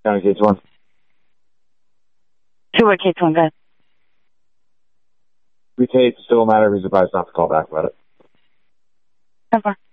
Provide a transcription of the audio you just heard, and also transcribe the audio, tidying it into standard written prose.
County K2-1. 2-way K2-1, go ahead. We take it's still a matter. He's advised not to call back about it. 10-4.